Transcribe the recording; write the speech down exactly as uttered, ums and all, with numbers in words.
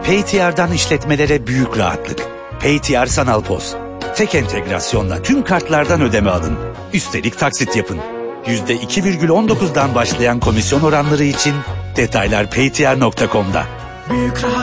Paytr'dan işletmelere büyük rahatlık. Paytr Sanal Poz. Tek entegrasyonla tüm kartlardan ödeme alın. Üstelik taksit yapın. yüzde iki virgül on dokuzdan başlayan komisyon oranları için detaylar paytr nokta com'da. Büyük rahat.